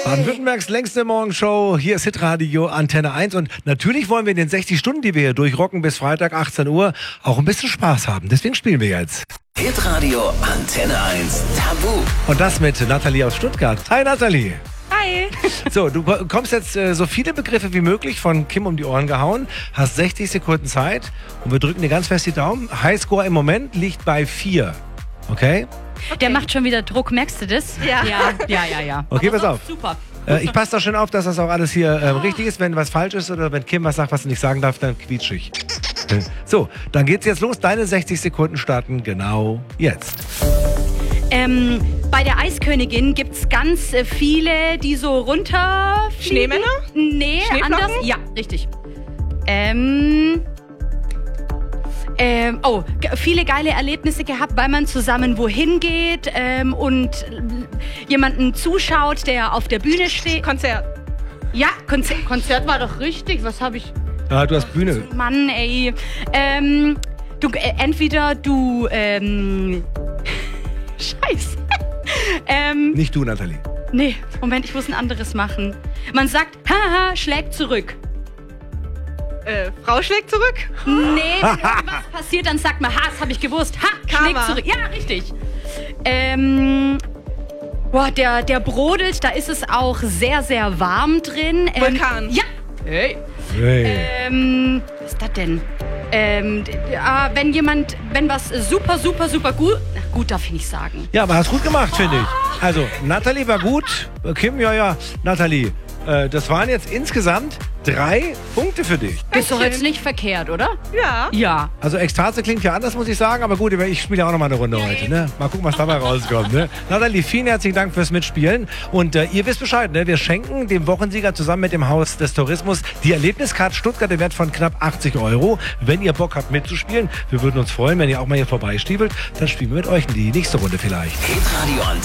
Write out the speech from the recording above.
Baden-Württembergs längste Morgenshow. Hier ist Hitradio Antenne 1. Und natürlich wollen wir in den 60 Stunden, die wir hier durchrocken, bis Freitag 18 Uhr, auch ein bisschen Spaß haben. Deswegen spielen wir jetzt. Hitradio Antenne 1 Tabu. Und das mit Nathalie aus Stuttgart. Hi Nathalie. Hi. So, du bekommst jetzt so viele Begriffe wie möglich von Kim um die Ohren gehauen. Hast 60 Sekunden Zeit. Und wir drücken dir ganz fest die Daumen. Highscore im Moment liegt bei 4. Okay? Der macht schon wieder Druck, merkst du das? Ja. Ja. Okay, pass auf. Super. Ich passe da schön auf, dass das auch alles hier richtig ist. Wenn was falsch ist oder wenn Kim was sagt, was du nicht sagen darf, dann quietsch ich. So, dann geht's jetzt los. Deine 60 Sekunden starten genau jetzt. Bei der Eiskönigin gibt es ganz viele, die so runterfliegen. Schneemänner? Nee, Schneeflocken? anders. Ja, richtig. Viele geile Erlebnisse gehabt, weil man zusammen wohin geht und jemanden zuschaut, der auf der Bühne steht. Konzert. Ja, Konzert war doch richtig. Was habe ich... Ah, du hast Bühne. Mann, ey. Entweder du... Scheiße. Nicht du, Nathalie. Nee, Moment, ich muss ein anderes machen. Man sagt, haha, schlägt zurück. Frau schlägt zurück? Nee, wenn irgendwas passiert, dann sagt man, ha, das habe ich gewusst. Ha, schlägt Karma. zurück. Ja, richtig. Der brodelt, da ist es auch sehr, sehr warm drin. Vulkan. Ja. Hey. Was ist das denn? Wenn was super gut, gut darf ich nicht sagen. Ja, aber hast gut gemacht, finde ich. Also, Nathalie war gut. Kim, ja. Nathalie, das waren jetzt insgesamt 3 Punkte für dich. Ist doch jetzt nicht verkehrt, oder? Ja. Ja. Also Ekstase klingt ja anders, muss ich sagen, aber gut, ich spiele ja auch noch mal eine Runde heute. Ne? Mal gucken, was dabei rauskommt. Ne? Nathalie, vielen herzlichen Dank fürs Mitspielen. Und ihr wisst Bescheid, ne? Wir schenken dem Wochensieger zusammen mit dem Haus des Tourismus die Erlebniskarte Stuttgart im Wert von knapp 80 €. Wenn ihr Bock habt mitzuspielen, wir würden uns freuen, wenn ihr auch mal hier vorbeistiebelt, dann spielen wir mit euch in die nächste Runde vielleicht. Hitradio Antenne